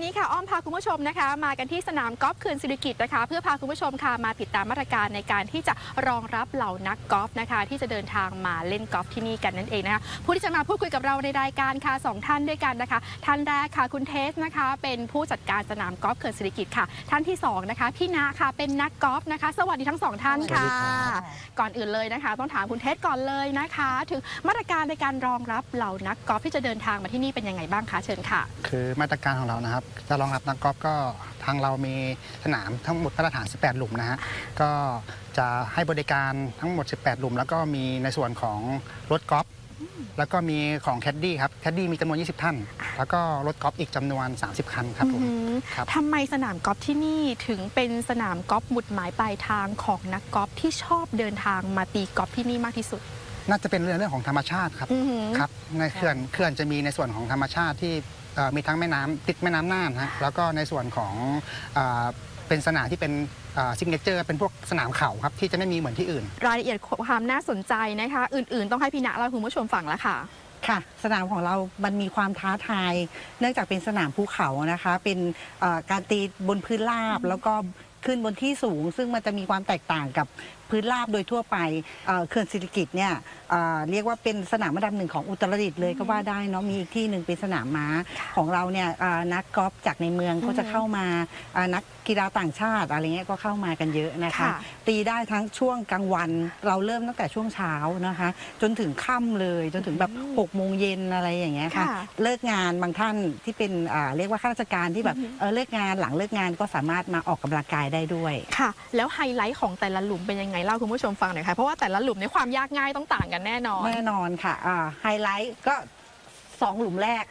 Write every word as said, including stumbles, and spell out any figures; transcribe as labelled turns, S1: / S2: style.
S1: นี้ค่ะอ้อมพาคุณผู้ชมนะคะมากันที่สนามกอล์ฟเขื่อนสิริกิติ์นะคะเพื่อพาคุณผู้ชมค่ะมาติดตามมาตรการในการที่จะรองรับเหล่านักกอล์ฟนะคะที่จะเดินทางมาเล่นกอล์ฟที่นี่กันนั่นเองนะคะผู้ที่จะมาพูดคุยกับเราในรายการค่ะสองท่านด้วยกันนะคะท่านแรกค่ะคุณเทสนะคะเป็นผู้จัดการสนามกอล์ฟเขื่อนสิริกิติ์ค่ะท่านที่สองนะคะพี่ณค่ะเป็นนักกอล์ฟนะคะสวัสดีทั้งสองท่านค่ะก่อนอื่นเลยนะคะต้องถามคุณเทสก่อนเลยนะคะถึงมาตรการในการรองรับเหล่านักกอล์ฟที่จะเดินทางมาที่นี่เป็นยังไงบ้างคะเชิญค่ะ
S2: คือมาตรการของเรานะครับจะรองรับนักกอล์ฟก็ทางเรามีสนามทั้งหมดมาตรฐานสิบแปดหลุมนะฮะก็จะให้บริการทั้งหมดสิบแปดหลุมแล้วก็มีในส่วนของรถกอล์ฟแล้วก็มีของแคดดี้ครับแคดดี้มีจำนวนยี่สิบท่านแล้วก็รถกอล์ฟอีกจำนวนสามสิบคันครับผมครับ
S1: ทำไมสนามกอล์ฟที่นี่ถึงเป็นสนามกอล์ฟหมุดหมายปลายทางของนักกอล์ฟที่ชอบเดินทางมาตีกอล์ฟที่นี่มากที่สุด
S2: น่าจะเป็นเรื่องเรื่องของธรรมชาติครับครับในเขื่อนเขื่อนจะมีในส่วนของธรรมชาติที่มีทั้งแม่น้ำติดแม่น้ำน่านฮะแล้วก็ในส่วนของเป็นสนามที่เป็นซิกเนเจอร์เป็นพวกสนามเข่าครับที่จะไม่มีเหมือนที่อื่น
S1: รายละเอียดความน่าสนใจนะคะอื่นๆต้องให้พี่ณเล่าให้คุณผู้ชมฟังแล้วค่ะ
S3: ค่ะสนามของเรามันมีความท้าทายเนื่องจากเป็นสนามภูเขานะคะเป็นการตีบนพื้นราบแล้วก็ขึ้นบนที่สูงซึ่งมันจะมีความแตกต่างกับพื้นราบโดยทั่วไปเขื่อนสิริกิติ์เนี่ยเรียกว่าเป็นสนามอันดับหนึ่งของอุตรดิตถ์เลยก็ว่าได้เนาะมีอีกที่หนึ่งเป็นสนามม้าของเราเนี่ยนักกอล์ฟจากในเมืองก็จะเข้ามานักกีฬาต่างชาติอะไรเงี้ยก็เข้ามากันเยอะนะคะตีได้ทั้งช่วงกลางวันเราเริ่มตั้งแต่ช่วงเช้านะคะจนถึงค่ำเลยจนถึงแบบหกโมงเย็นอะไรอย่างเงี้ยค่ะเลิกงานบางท่านที่เป็นเรียกว่าข้าราชการที่แบบเลิกงานหลังเลิกงานก็สามารถมาออกกำลังกายได้ด้วย
S1: ค่ะแล้วไฮไลท์ของแต่ละหลุมเป็นยังไงเล่าคุณผู้ชมฟังหน่อยค่ะเพราะว่าแต่ละหลุมในความยากง่ายต้องต่างกันแน่นอน
S3: แน่นอนค่ะไฮไลท์ก็สองหลุมแรก